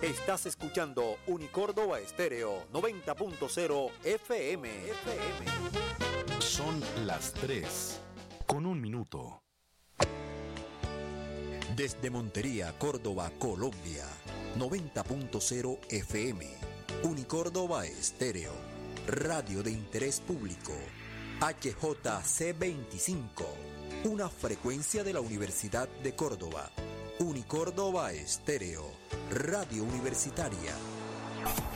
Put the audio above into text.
Estás escuchando Unicórdoba Estéreo 90.0 FM. Son las 3:01. Desde Montería, Córdoba, Colombia, 90.0 FM. Unicórdoba Estéreo, radio de interés público. HJC25, una frecuencia de la Universidad de Córdoba. Unicórdoba Estéreo, radio universitaria.